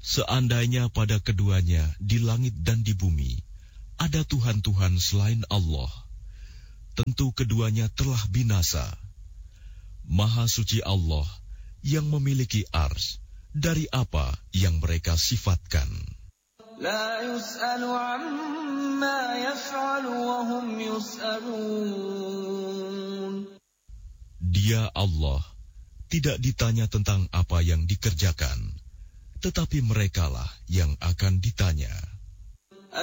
Seandainya pada keduanya di langit dan di bumi ada Tuhan-Tuhan selain Allah, tentu keduanya telah binasa. Maha suci Allah yang memiliki ars dari apa yang mereka sifatkan. La yus'alu amma yaf'alu wa hum yus'alun. Dia Allah tidak ditanya tentang apa yang dikerjakan, tetapi merekalah yang akan ditanya.